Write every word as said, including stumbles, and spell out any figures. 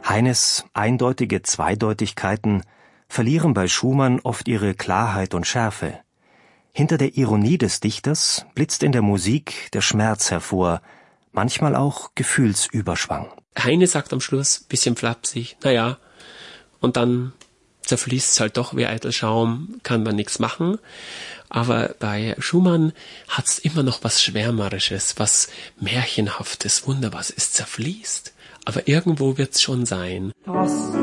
Heines eindeutige Zweideutigkeiten verlieren bei Schumann oft ihre Klarheit und Schärfe. Hinter der Ironie des Dichters blitzt in der Musik der Schmerz hervor, manchmal auch Gefühlsüberschwang. Heine sagt am Schluss, bisschen flapsig, naja, und dann zerfließt es halt doch wie eitel Schaum, kann man nichts machen. Aber bei Schumann hat es immer noch was Schwärmerisches, was Märchenhaftes, Wunderbares. Es zerfließt, aber irgendwo wird es schon sein. Das